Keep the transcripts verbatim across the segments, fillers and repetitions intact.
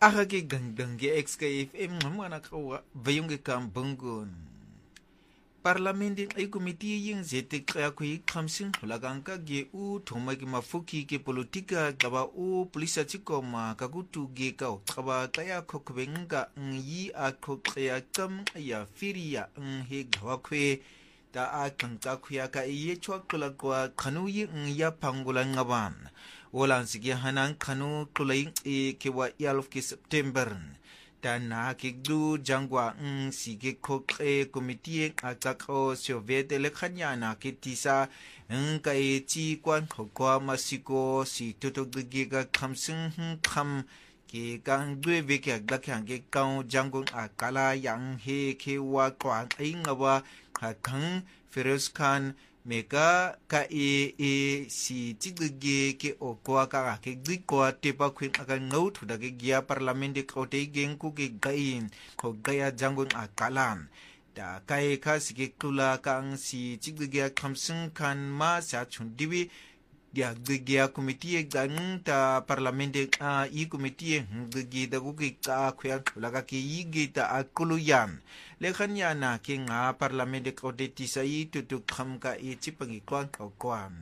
Aga ke gandang ge X K F M mwana kawa vayunge kambungun. Parlamentin ay komite yung zete kaya ko ikamsing hulaganka ge u thoma ki mafuki ke politika kaba u polisa chiko ma kagutu ge ka kaba kaya ko kbenga yi a ko kaya kam ya firia he gawa kwe da a kanka kuya ka iye chwa kula kwa kanu yi ya pangula ngaban. Walang sige hanang kanu kulay e kewa twelve ke September da na kigdu jangwa ng sige koke komite atako Soviet le kanya na kitisa ng kay chi kwan kwa masiko si tutuggiga kamsing kam ke kang dwe veke agdakyang ke kang jangong akala yang he kewa kwa ay ngawa kang Feroz Khan Meka ka e e si tigge ke o kwa ka ke gdi kwa te pa kwin aka ngau thu da ke gya parliament de ko te gen ku ke gain ko gaya jangun akalan da kai ka si ke kula kang si tigge kamsung kan ma sa chun dibi dia gya committee gang ta parliament de a i committee ggi da ku ke ka khya la ka ke yi ge ta akuluyan le khanya na ke nga parliament de ko de tisai tu tu kham ka i chipangi kwan ko kwan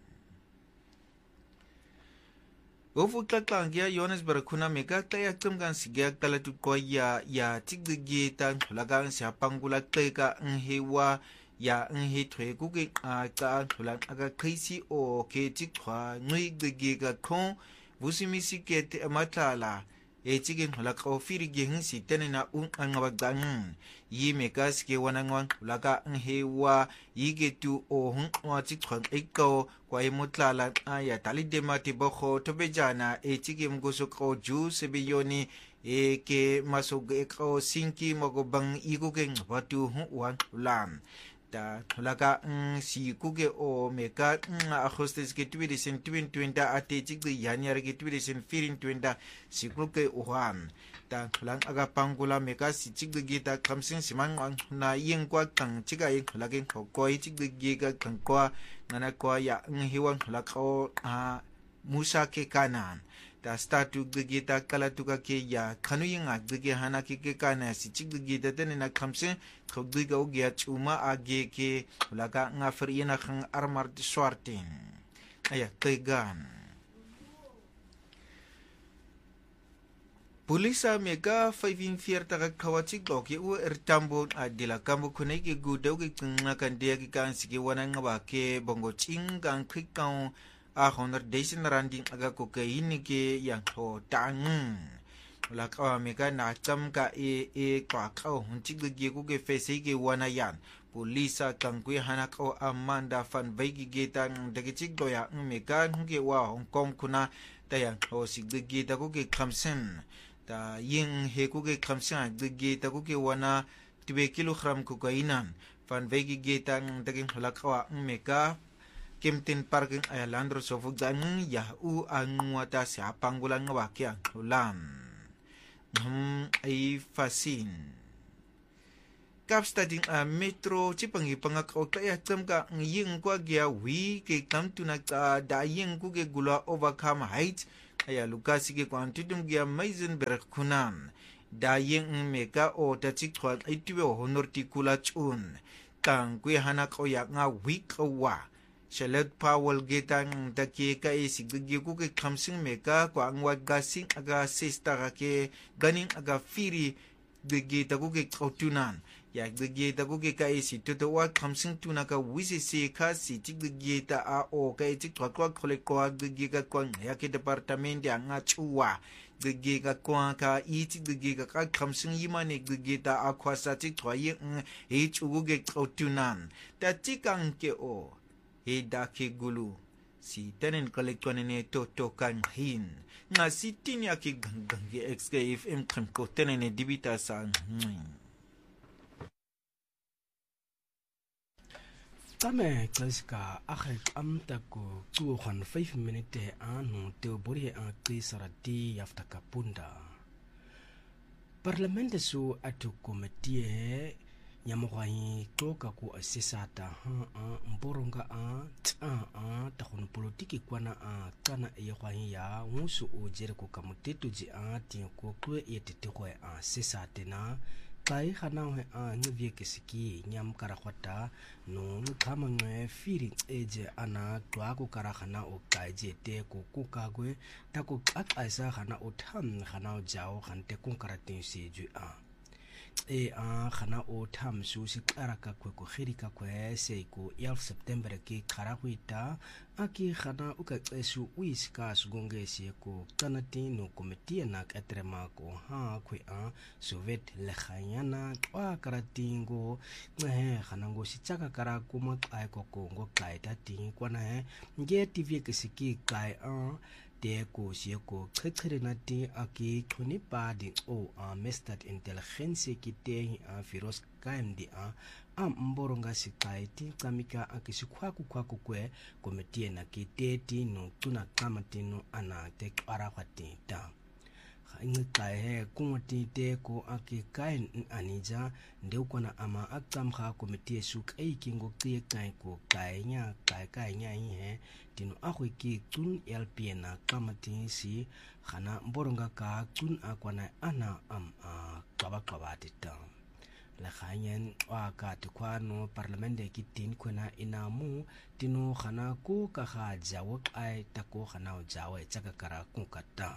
ofu kaklang ya Jonas Barakuna mega kaya tum kan sigya kala tu ko ya ya tigge ta la ka sa pangula te ka nhewa ya nhe thwe ku ke a ka thula aga khaisi o ke chi thwa ngui ge ga khon busimisi ke te matala e chigen thula ka ofiri ge hin si tenena un anga bagang yi me ka ske wanangwan thula ka nhe wa yi ge tu o hun wa chi thwa e ko kwa e mutlala a ya tali de mati bo kho to bejana e chigem go so ko ju se biyoni e ke masog e ko sinki mogo bang igu ke ngwatu hu wan lam da thulaka si kuge o meka akhostes ke twenty twenty ate chigdi yanyar ke twenty twenty si kuge ohan da thulang aga pangula meka si chigdi gita kamsin simang na yengkwa kang chiga ing thulake khokoi chigdi giga kangkwa ngana kwa ya nghiwang thulako a musa ke kanan da statu gita kala tuka ke ya khanu yinga gge hana ke ke kana si chig gita tene na khamse khogdi ga ogya chuma age ke laga nga frina khang armar swartin aya kegan Polisa mega forty-five ka kawachik doke u ertambo adila kambo kune ke gudaw ke ngakan dia ke kan sige wana ngaba ke bongo chingang khikang a honor desin randing aga kokaini ke yang ho tang la ka mega na cham ka e e ka ka hunchi ge ku ke face ke wana yan polisa kangkui hana ko Amanda van Veigi getang dage chik doya mega ke wa Hong Kong kuna tayang ho sig ge ta ku ke khamsen ta yin he ku ke khamsen ge ta ku ke wana tibe kilogram kokainan van Veigi getang dage la ka mega Kemtin parking ayalandro sofuk dan ya u anguata sa panggulang ngawakya ulam hmm ay fasin kapstading a metro chipangi pangakaw kaya tamka ngiyeng kwa gya wi ke kamtu na dayeng ku ke gula overcome height aya lukasi ke kwantidum gya Meisenberg kunan dayeng meka o tachik kwa itiwe honor tikula chun kang kwe hanak o yak nga wi kawa Shalet Powell getang daki ka isig ku ke kamsing meka kwa angwag gasing aga sista ka ke ganing aga firi gita ku ke kautunan ya gita ku ke ka isi tutuwa kamsing tuna ka wisi si ka si tig gita a o ka itik kwa kwa kole kwa gita kwa ya ke departamento nga chuwa gita kwa ka itik gita ka kamsing yimane gita a kwa sa tik kwa yung ich ugu ke kautunan ta tikang ke o e dake gulu si tenen kolektuan ne toto kan hin nga si tinya ki gangang ge X K F M kan ko tenen ne dibita sa tame kleska akhet amta ko tu khan five minute anu te bori an qisarati yafta kapunda parlamente su atu komitie nyamogwahi toka ku asesata ha a mboronga a ta a ta gono politiki kwana a kana e gwahi ya musu o jere ko kamutetu ji a ti ko kwe e tetegwe a sesate na kai khana he a ngvie ke siki nyam kara khwata no khama ngwe firi eje ana twa ko kara khana o kai je te ko ku ka gwe ta ko akaisa khana o tham khana o jao khante ku kara tin se ju a e a khana o tham su si kara ka kwe ko khiri ka kwe se ko el september ki khara huita aki khana u ka esu wis ka sugonge se ko kanati no komiti na katrema ko ha kwe a sovet le khanyana kwa karatingo he khana ngo si chaka kara ko mo kai ko ko ngo kai ta ti kwana he nge tv ke siki kai a te ko sie ko khekhere na ti aki khoni pa di o a mestat intelligence ki te a firos kaim di a am mboronga sikaiti kamika akisikwaku kwaku kwe komiti na ki te ti no tuna kamati no ana te ara kwatita ingi kai he kumati te ko aki kain anija ndeu kona ama akam kha komiti su kai kingo tie kai ko kai nya kai kai nya he tino akhu ki tun lp na kamati si khana mboronga ka tun akwana ana am a kwaba kwaba tita la khanyen wa ka te kwano parlamente ki tin kwena inamu tino khana ko ka kha jawo ai ta ko khana o jawo e tsaka kara ku kata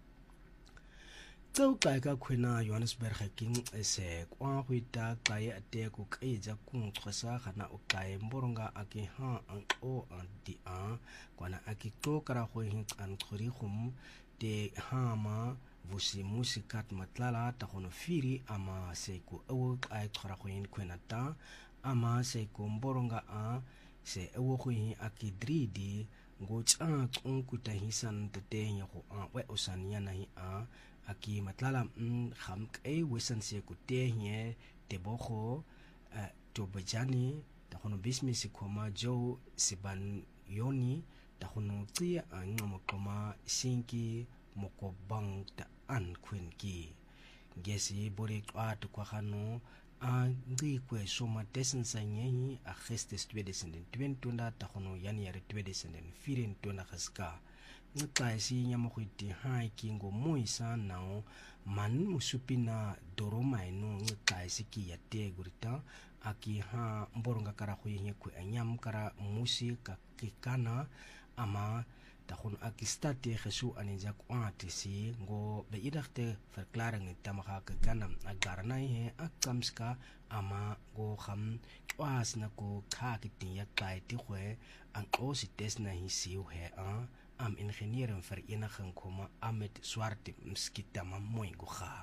tsau kai ka kwena Johannesburg king ese kwa huita kai ate ko kai ja ku tsosa khana o kai mboronga aki ha an o an di a kwana aki to kara ho hin an khori khum te hama vusi musikat matlala ta khono firi ama seiko ewo ai khara khoin kwenata ama seiko mboronga a se ewo khoin aki dridi ngo cha tsonku ta hisan te te ho a we osania na hi a aki matlala m kham kai wisan seiko te nye te boho to bajani ta khono business koma jo siban yoni ta khono tsia an mo koma sinki moko bang ta an kwen ki gesi bore at kwa khano a ngi kwe soma tesen sanyi a gestes tweede twenty ta khono january twenty fourteen tona khaska ngai si nyamo khiti hai kingo moisa nao man musupina doroma ino ngai si ki yate gurita aki ha mboronga kara khoye kwe anyam kara musika kikana ama ta khon akistate Jesu anija kwati si ngo be idachte verklaring tamaka kana agarna he akamska ama go kham twas na ko kha kitin ya kai ti khwe an osi tes na hi siu he a am ingenieur en vereniging koma amet swarte mskita mamoy go kha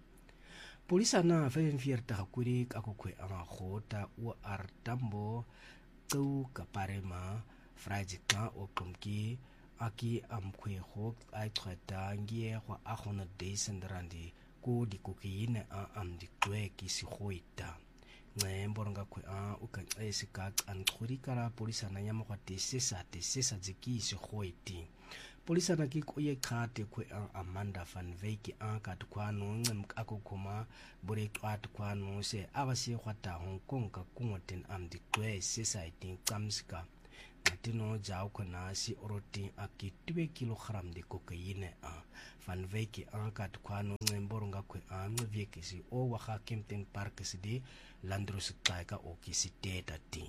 polisa na forty-five kuri ako kwe ama khota u artambo tu kaparema frajika o komki aki amkwe hok ai treta ngie kwa akhona desendrandi ko di kokine a am di kwe ki si khoita nge mboronga kwe a u kan esika an khurikara polisa na nyama kwa tesesa tesesa ziki si khoiti polisa na ki ko ye khate kwe a Amanda van Wyk a ka tkwano ngem akokoma bore twat kwano se abase khwata Hong Kong ka kungoten am di kwe society kamska tino jao kona si oroti aki two kilogram de cocaine a van Wyk a ka tkwano ngemboro kwe a ngvie si o wa kha Kempton Park si de Landros ka o ki si teta ti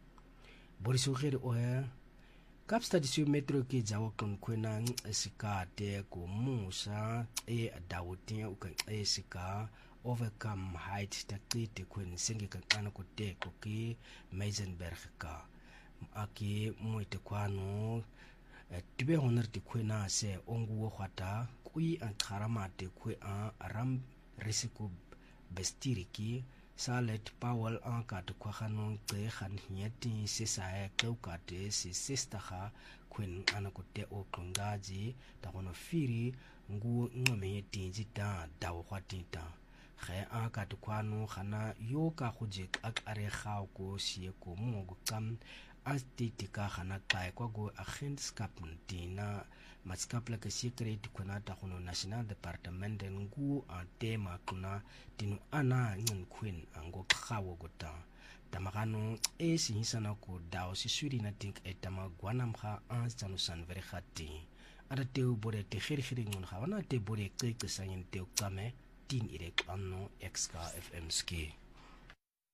boriso gere o he Kapstad si metro ki jao kon kwena sika te ko musa e dawutin u kan e sika overcome height ta kite kwen singe kan kana ko te ko ki Meisenberg ka aki moite kwano tibe honor ti kwena se ongu wo khata kui an kharama te kwe a ram risiko bestiriki Salet Powell an ka te kwa khano te khan hiati se sa e ka te se sestaha kwen anakote o kongaji ta kono firi ngu ngome tinji ta dawo khwatita khe a ka te kwano khana yo ka khuje ak are khaw ko sie ko mo go kam astitika khana kai kwa go agentskap tina matskapla ka secret kuna ta kuno national department ngu a tema kuna tinu ana ngin queen ango khawo gota tamagano e sinisana ko dao si suri na think e tamagwana mkha an tsanu san veri khati ada teu bore te khiri khiri ngun khawana te bore ke ke sanyin teu kame tin ire klanno X K F M ski